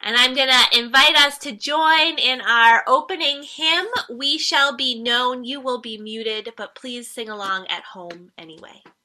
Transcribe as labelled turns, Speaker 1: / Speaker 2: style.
Speaker 1: And I'm going to invite us to join in our opening hymn, We Shall Be Known, You Will Be Muted, but please sing along at home anyway.